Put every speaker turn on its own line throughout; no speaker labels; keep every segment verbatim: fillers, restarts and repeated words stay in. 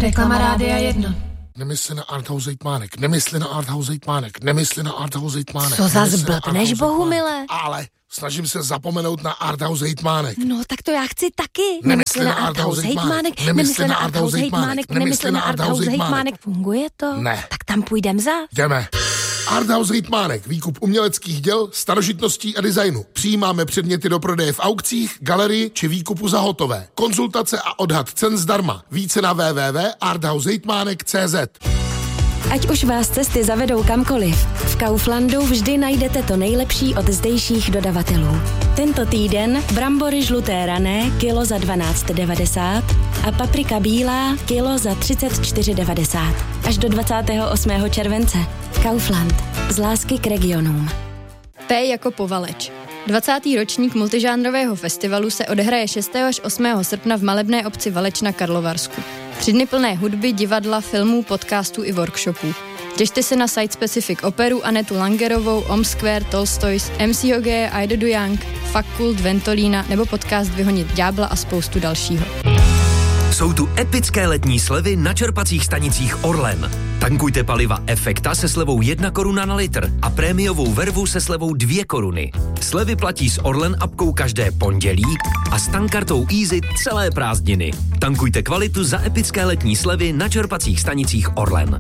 Reklama Rádia jedna.
Nemysli na Arthouse Hejtmánek, nemysli na Arthouse Hejtmánek, nemysli na Arthouse Hejtmánek.
Co za zblbneš, Bohumile?
Ale snažím se zapomenout na Arthouse Hejtmánek.
No tak to já chci taky.
Nemysli na Arthouse Hejtmánek,
nemysli na Arthouse Hejtmánek, nemysli na Arthouse Hejtmánek. Funguje to?
Ne.
Tak tam půjdem za.
Jdeme. Arthouse Hejtmánek, výkup uměleckých děl, starožitností a designu. Přijímáme předměty do prodeje v aukcích, galerii či výkupu za hotové. Konzultace a odhad cen zdarma. Více na w w w tečka arthouse hejtmánek tečka c z.
Ať už vás cesty zavedou kamkoliv, v Kauflandu vždy najdete to nejlepší od zdejších dodavatelů. Tento týden brambory žluté rané kilo za dvanáct devadesát a paprika bílá kilo za třicet čtyři devadesát. Až do dvacátého osmého července. Kaufland. Z lásky k regionům.
P jako Povaleč. dvacátý ročník multižánrového festivalu se odehraje šestého až osmého srpna v malebné obci Valeč na Karlovarsku. Tři dny plné hudby, divadla, filmů, podcastů i workshopů. Těšte se na Site Specific operu Anetu Langerovou, Om Square, Tolstoys, M C Hogeje, Aida Du Young, Fakult, Ventolína nebo podcast Vyhonit ďábla a spoustu dalšího.
Jsou tu epické letní slevy na čerpacích stanicích Orlen. Tankujte paliva Efekta se slevou jedna koruna na litr a prémiovou vervu se slevou dvě koruny. Slevy platí s Orlen apkou každé pondělí a s tankkartou Easy celé prázdniny. Tankujte kvalitu za epické letní slevy na čerpacích stanicích Orlen.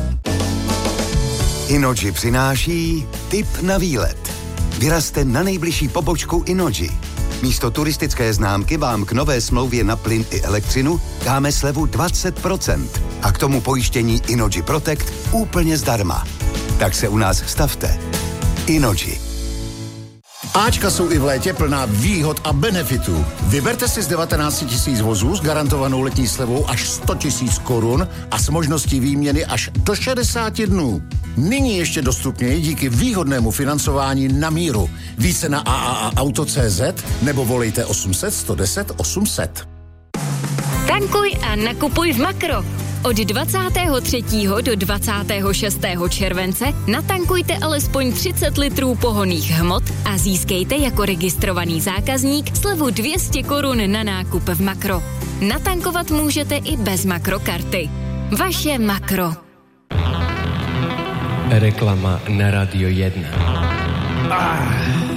Innogy přináší tip na výlet. Vyrazte na nejbližší pobočku Innogy. Místo turistické známky vám k nové smlouvě na plyn i elektřinu dáme slevu dvacet procent a k tomu pojištění Innogy Protect úplně zdarma. Tak se u nás stavte. Innogy.
Ačka jsou i v létě plná výhod a benefitů. Vyberte si z devatenáct tisíc vozů s garantovanou letní slevou až sto tisíc korun a s možností výměny až do šedesáti dnů. Nyní ještě dostupněji díky výhodnému financování na míru. Více na a a a auto tečka cé zet nebo volejte osm set, sto deset, osm set.
Tankuj a nakupuj v Makro. Od dvacátého třetího do dvacátého šestého července natankujte alespoň třicet litrů pohonných hmot a získejte jako registrovaný zákazník slevu dvě stě korun na nákup v Makro. Natankovat můžete i bez Makrokarty. Vaše Makro.
Reklama na Radio jedna.
Ah.